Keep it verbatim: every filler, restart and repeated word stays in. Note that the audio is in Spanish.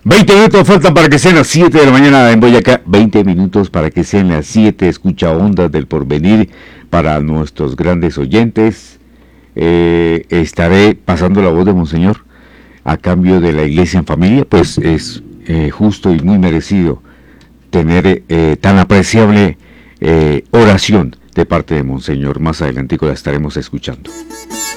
veinte minutos faltan para que sean las siete de la mañana en Boyacá. veinte minutos para que sean las siete. Escucha Ondas del Porvenir para nuestros grandes oyentes. Eh, estaré pasando la voz de Monseñor a cambio de la Iglesia en Familia, pues es eh, justo y muy merecido tener eh, tan apreciable eh, oración de parte de Monseñor. Más adelantico la estaremos escuchando.